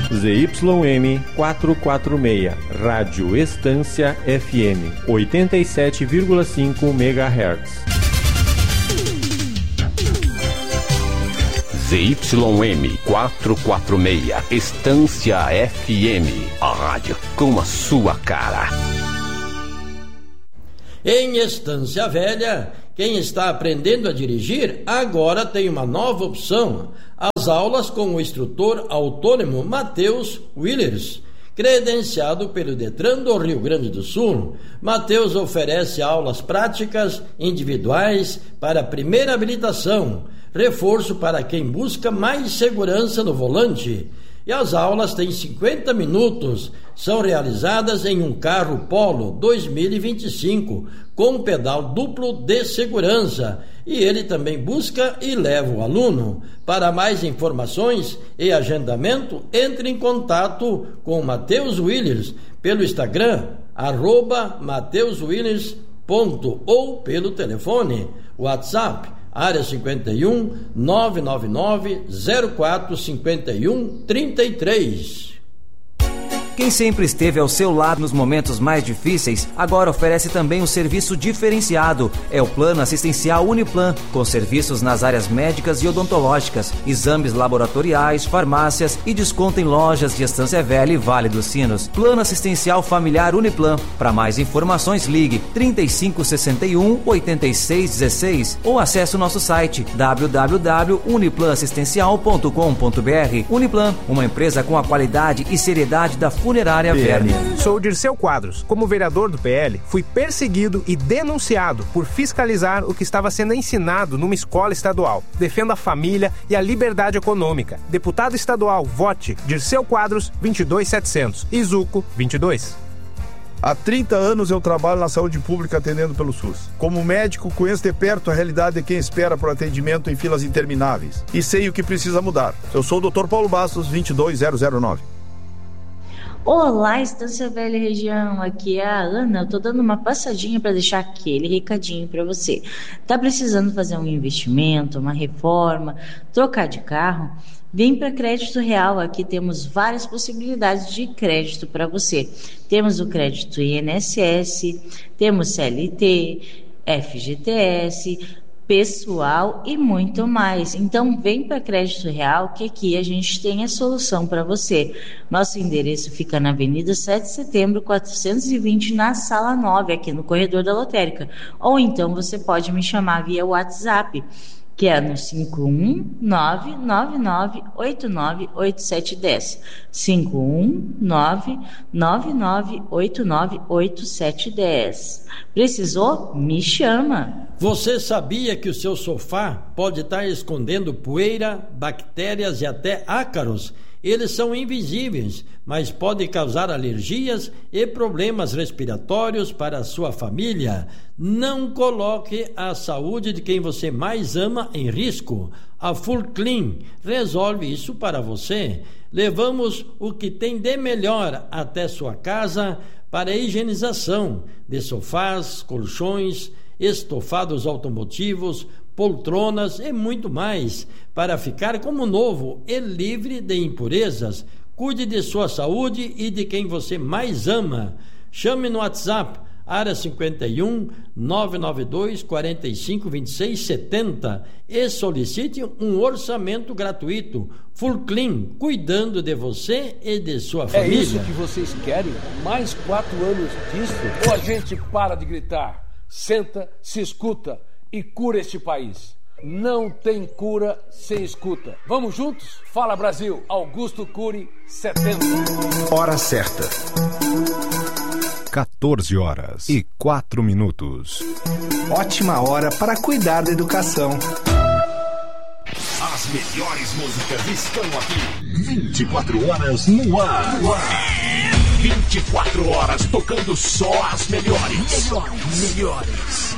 ZYM 446, Rádio Estância FM, 87,5 MHz. ZYM 446, Estância FM, a rádio com a sua cara. Em Estância Velha, quem está aprendendo a dirigir agora tem uma nova opção: as aulas com o instrutor autônomo Matheus Willers. Credenciado pelo Detran do Rio Grande do Sul, Matheus oferece aulas práticas individuais para primeira habilitação, reforço para quem busca mais segurança no volante. E as aulas têm 50 minutos, são realizadas em um carro Polo 2025, com pedal duplo de segurança, e ele também busca e leva o aluno. Para mais informações e agendamento, entre em contato com Matheus Willers pelo Instagram, @MatheusWillers. ou pelo telefone, WhatsApp, área 51 999 04 51 33. Quem sempre esteve ao seu lado nos momentos mais difíceis, agora oferece também um serviço diferenciado. É o Plano Assistencial Uniplan, com serviços nas áreas médicas e odontológicas, exames laboratoriais, farmácias e desconto em lojas de Estância Velha e Vale dos Sinos. Plano Assistencial Familiar Uniplan. Para mais informações, ligue 3561 8616 ou acesse o nosso site www.uniplanassistencial.com.br. Uniplan, uma empresa com a qualidade e seriedade da Funerária Verne. Sou Dirceu Quadros. Como vereador do PL, fui perseguido e denunciado por fiscalizar o que estava sendo ensinado numa escola estadual. Defendo a família e a liberdade econômica. Deputado estadual, vote Dirceu Quadros 22700. Izuco 22. Há 30 anos eu trabalho na saúde pública atendendo pelo SUS. Como médico, conheço de perto a realidade de quem espera por atendimento em filas intermináveis. E sei o que precisa mudar. Eu sou o Dr. Paulo Bastos, 22009. Olá, Estância Velha região, aqui é a Ana. Eu tô dando uma passadinha para deixar aquele recadinho para você. Tá precisando fazer um investimento, uma reforma, trocar de carro? Vem para Crédito Real, aqui temos várias possibilidades de crédito para você. Temos o crédito INSS, temos CLT, FGTS, pessoal e muito mais. Então vem para Crédito Real, que aqui a gente tem a solução para você. Nosso endereço fica na Avenida 7 de Setembro 420, na Sala 9, aqui no corredor da Lotérica. Ou então você pode me chamar via WhatsApp, que é no 51999898710. 51999898710. Precisou? Me chama. Você sabia que o seu sofá pode estar escondendo poeira, bactérias e até ácaros? Eles são invisíveis, mas podem causar alergias e problemas respiratórios para a sua família. Não coloque a saúde de quem você mais ama em risco. A Full Clean resolve isso para você. Levamos o que tem de melhor até sua casa para a higienização de sofás, colchões, estofados automotivos, poltronas e muito mais, para ficar como novo e livre de impurezas. Cuide de sua saúde e de quem você mais ama. Chame no WhatsApp, área 51 992 45 26 70 e solicite um orçamento gratuito. Full Clean, cuidando de você e de sua família. É isso que vocês querem? Mais 4 anos disso? Ou a gente para de gritar, senta, se escuta e cura este país? Não tem cura sem escuta. Vamos juntos? Fala Brasil, Augusto Cury 70. Hora certa. 14h04. Ótima hora para cuidar da educação. As melhores músicas estão aqui. 24 horas no ar. 24 horas tocando só as melhores.